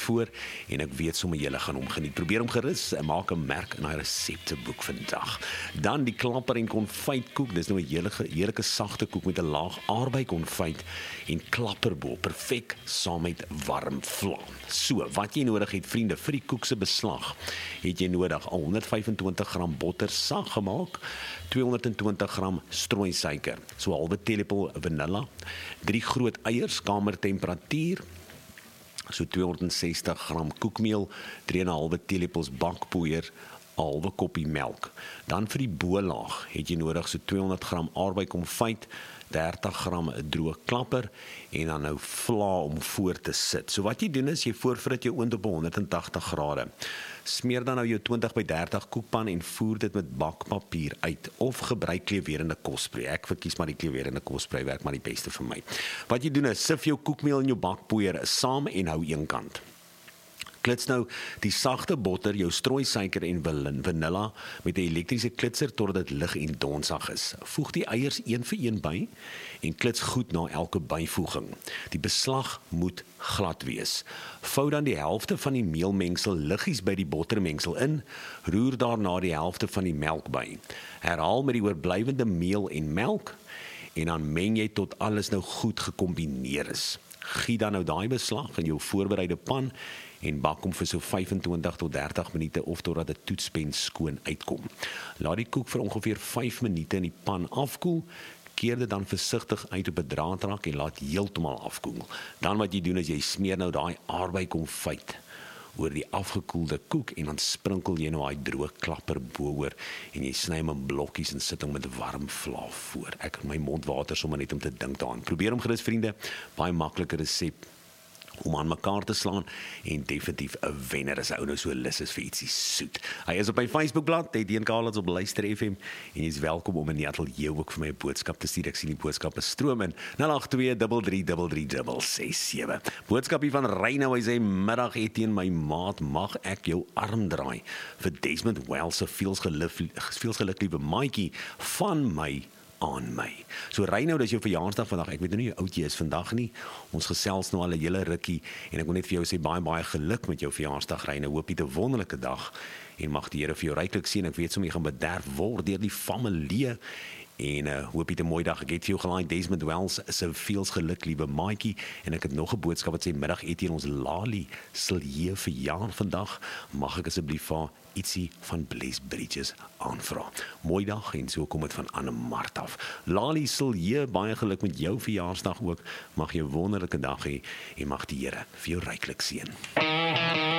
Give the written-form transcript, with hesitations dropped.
voor en ek weet sommer julle gaan hom geniet. Probeer hom gerus en maak 'n merk in daai resepteboek vandag. Dan die klapper en konfytkoek, dis nou 'n heerlike sagte koek met 'n laag aardbei konfyt en klapperbol, perfek saam met warm vla. So, wat jy nodig het vriende vir die koek se beslag, het jy nodig 125 gram botter sag gemaak, 220 gram strooisuiker, so 'n halwe teelepel vanilla, 3 groot eiers kamertemperatuur, so 260 gram koekmeel, 3,5 teelepels bakpoeier, 'n halwe koppie melk. Dan vir die bolaag het jy nodig so 200 gram aardbei konfyt, 30 gram droë klapper en dan nou vla om voor te sit. So wat jy doen is jy voorfrit jou oond op 180 grade. Smeer dan nou jou 20 by 30 koekpan en voer dit met bakpapier uit of gebruik kleurwerende kosspray. Ek verkies maar die kleurwerende kosspray, werk maar die beste vir my. Wat jy doen is sif jou koekmeel en jou bakpoeier saam en hou eenkant. Klits nou die sagte botter, jou strooisuiker en vanilla met 'n elektriese klitser totdat dit lig en donsig is. Voeg die eiers een vir een by en klits goed na elke byvoeging. Die beslag moet glad wees. Vou dan die helfte van die meelmengsel liggies by die bottermengsel in, roer daarna die helfte van die melk by. Herhaal met die oorblywende meel en melk en dan meng jy tot alles nou goed gekombineer is. Giet dan nou daai beslag in jou voorbereide pan en bak hom vir so 25 tot 30 minute of totdat die toetspen skoon uitkom. Laat die koek vir ongeveer 5 minute in die pan afkoel. Keer dit dan versigtig uit op 'n draadrak en laat heeltemal afkoel. Dan wat jy doen is jy smeer nou daai aardbei konfyt oor die afgekoelde koek en dan sprinkel jy nou daai droë klapper bo-oor en jy sny hom in blokkies en sit hom met warm vla voor. Ek my mond water sommer net om te dink daaraan. Probeer hom gerus vriende, baie maklike resep om aan mekaar te slaan en definitief 'n wenner as 'n ou nou so lus is vir ietsie soet. Hy is op my Facebookblad, DN Carlins op Luister FM en jy is welkom om in die ateljee ook vir my 'n boodskap te stuur. Ek sien die boodskappe stroom in 082333367. Boodskapie van Reynou, hy sê middag Etienne, my maat, mag ek jou arm draai vir Desmond Wells se feels geluk liewe maatjie van my aan my. So Reynou, dis jou verjaarsdag vandag. Ek weet nou nie hoe oud jy is vandag nie. Ons gesels nou al 'n hele rukkie en ek wil net vir jou sê baie geluk met jou verjaarsdag Reynou. Hoop jy 'n wonderlike dag en mag die Here vir jou ryklik seën. Ek weet sommer jy gaan bederf word deur die familie. En hoop jy 'n mooi dag. Ek het vir jou gelaai Desmond Wells se feels geluk liewe maatjie en ek het nog 'n boodskap wat sê middag Etienne, ons Lali sal hier verjaar vandag. Mag ek asseblief vir ietsie van Bless Bridges aanvra. Mooi dag en so kom dit van Anne Mart af. Lali sal hier baie geluk met jou verjaarsdag ook. Mag jy 'n wonderlike dag hê en mag die Here vir jou ryklik seën.